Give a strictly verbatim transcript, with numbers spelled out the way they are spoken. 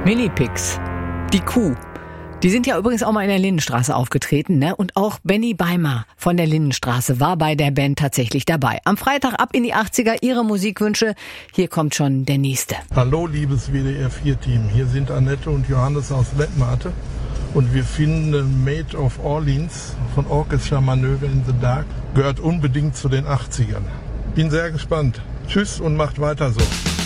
Minipix, die Kuh. Die sind ja übrigens auch mal in der Lindenstraße aufgetreten, ne? Und auch Benny Beimer von der Lindenstraße war bei der Band tatsächlich dabei. Am Freitag ab in die achtziger, Ihre Musikwünsche. Hier kommt schon der nächste. Hallo, liebes W D R vier Team. Hier sind Annette und Johannes aus Lettmate. Und wir finden Maid of Orleans von Orchestra Manöver in the Dark gehört unbedingt zu den achtzigern. Bin sehr gespannt. Tschüss und macht weiter so.